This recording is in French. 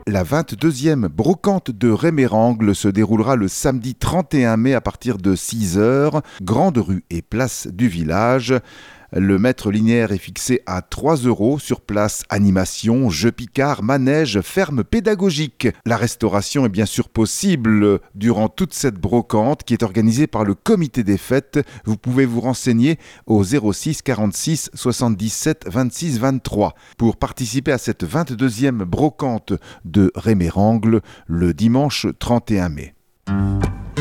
La 22e brocante de Rémérangle se déroulera le samedi 31 mai à partir de 6 heures, grande rue et place du village. Le mètre linéaire est fixé à 3 € sur place. Animation, jeux picards, manège, ferme pédagogique. La restauration est bien sûr possible durant toute cette brocante qui est organisée par le comité des fêtes. Vous pouvez vous renseigner au 06 46 77 26 23 pour participer à cette 22e brocante de Rémérangle le dimanche 31 mai.